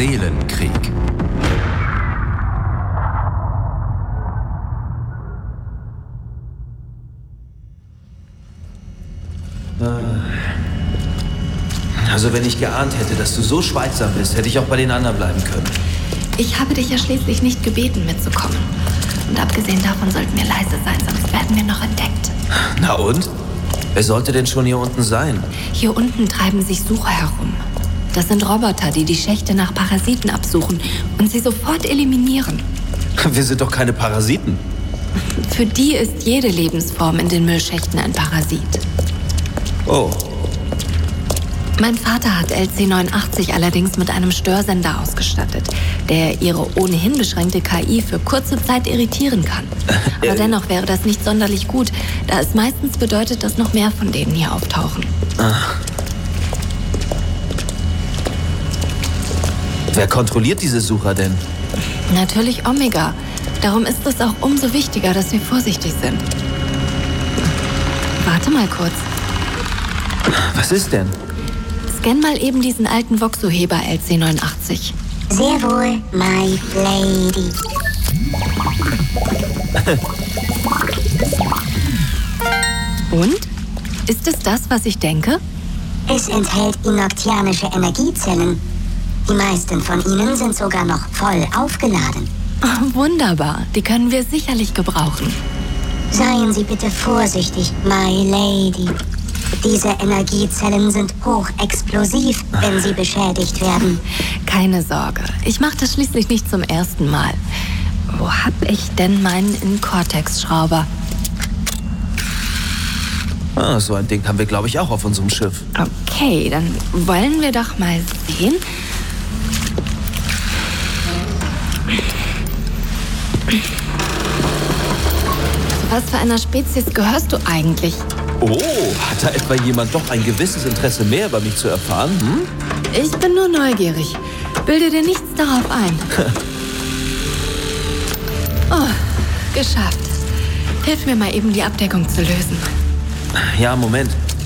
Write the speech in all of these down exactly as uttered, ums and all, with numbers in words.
Seelenkrieg. Also wenn ich geahnt hätte, dass du so schweigsam bist, hätte ich auch bei den anderen bleiben können. Ich habe dich ja schließlich nicht gebeten, mitzukommen. Und abgesehen davon sollten wir leise sein, sonst werden wir noch entdeckt. Na und? Wer sollte denn schon hier unten sein? Hier unten treiben sich Sucher herum. Das sind Roboter, die die Schächte nach Parasiten absuchen und sie sofort eliminieren. Wir sind doch keine Parasiten. Für die ist jede Lebensform in den Müllschächten ein Parasit. Oh. Mein Vater hat L C neunundachtzig allerdings mit einem Störsender ausgestattet, der ihre ohnehin beschränkte K I für kurze Zeit irritieren kann. Aber dennoch wäre das nicht sonderlich gut, da es meistens bedeutet, dass noch mehr von denen hier auftauchen. Ach. Wer kontrolliert diese Sucher denn? Natürlich Omega. Darum ist es auch umso wichtiger, dass wir vorsichtig sind. Warte mal kurz. Was ist denn? Scan mal eben diesen alten Voxoheber L C neunundachtzig. Sehr wohl, my lady. Und? Ist es das, was ich denke? Es enthält inoktianische Energiezellen. Die meisten von ihnen sind sogar noch voll aufgeladen. Oh, wunderbar, die können wir sicherlich gebrauchen. Seien Sie bitte vorsichtig, my lady. Diese Energiezellen sind hochexplosiv, wenn sie beschädigt werden. Keine Sorge, ich mache das schließlich nicht zum ersten Mal. Wo hab ich denn meinen In-Cortex-Schrauber? Ah, so ein Ding haben wir, glaube ich, auch auf unserem Schiff. Okay, dann wollen wir doch mal sehen. Zu was für einer Spezies gehörst du eigentlich? Oh, hat da etwa jemand doch ein gewisses Interesse mehr über mich zu erfahren? Hm? Ich bin nur neugierig. Bilde dir nichts darauf ein. Oh, geschafft. Hilf mir mal eben, die Abdeckung zu lösen. Ja, Moment.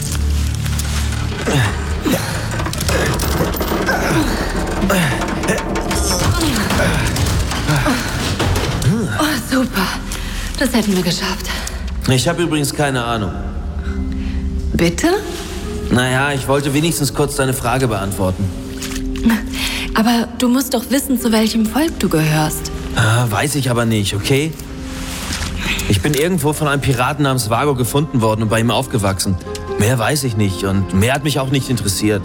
Oh, super. Das hätten wir geschafft. Ich habe übrigens keine Ahnung. Bitte? Naja, ich wollte wenigstens kurz deine Frage beantworten. Aber du musst doch wissen, zu welchem Volk du gehörst. Ah, weiß ich aber nicht, okay? Ich bin irgendwo von einem Piraten namens Vago gefunden worden und bei ihm aufgewachsen. Mehr weiß ich nicht und mehr hat mich auch nicht interessiert.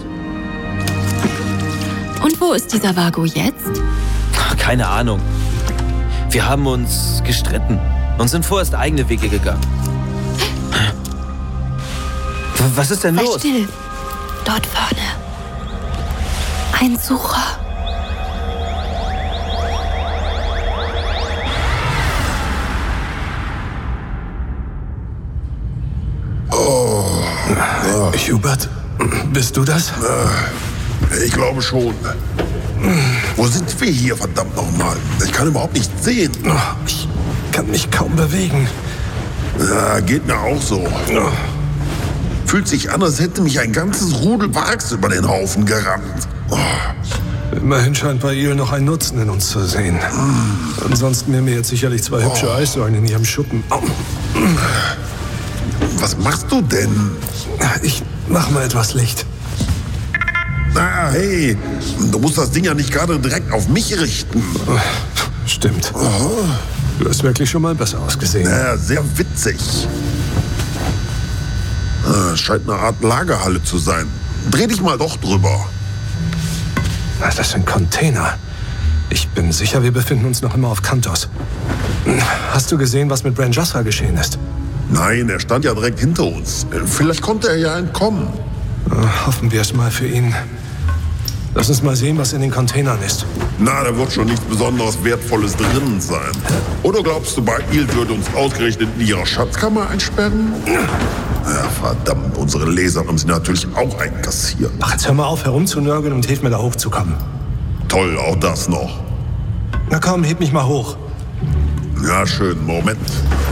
Und wo ist dieser Vago jetzt? Ach, keine Ahnung. Wir haben uns gestritten und sind vorerst eigene Wege gegangen. Was ist denn Sei los? still. Dort vorne. Ein Sucher. Oh. Ja. Hubert, bist du das? Ich glaube schon. Wo sind wir hier, verdammt nochmal? Ich kann überhaupt nichts sehen. Ich kann mich kaum bewegen. Ja, geht mir auch so. Fühlt sich an, als hätte mich ein ganzes Rudel Wachs über den Haufen gerammt. Oh. Immerhin scheint bei ihr noch ein Nutzen in uns zu sehen. Mm. Ansonsten wären mir jetzt sicherlich zwei hübsche oh. Eissäulen in ihrem Schuppen. Oh. Was machst du denn? Ich mach mal etwas Licht. Ah, hey, du musst das Ding ja nicht gerade direkt auf mich richten. Stimmt. Oh. Du hast wirklich schon mal besser ausgesehen. Ja, sehr witzig. Es scheint eine Art Lagerhalle zu sein. Dreh dich mal doch drüber. Das sind Container. Ich bin sicher, wir befinden uns noch immer auf Kantos. Hast du gesehen, was mit Bran Jasra geschehen ist? Nein, er stand ja direkt hinter uns. Vielleicht konnte er ja entkommen. Hoffen wir es mal für ihn. Lass uns mal sehen, was in den Containern ist. Na, da wird schon nichts besonders Wertvolles drin sein. Oder glaubst du, Ba'il würde uns ausgerechnet in ihrer Schatzkammer einsperren? Ja, verdammt, unsere Leser haben sie natürlich auch einkassiert. Ach, jetzt hör mal auf, herumzunörgeln und hilf mir da hochzukommen. Toll, auch das noch. Na komm, heb mich mal hoch. Ja, schön, Moment.